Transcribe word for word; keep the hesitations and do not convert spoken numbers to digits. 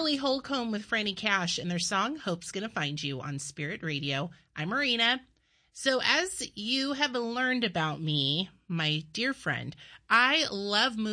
Molly Holcomb with Franny Cash and their song Hope's Gonna Find You on Spirit Radio. I'm Marina. So as you have learned about me, my dear friend, I love movies.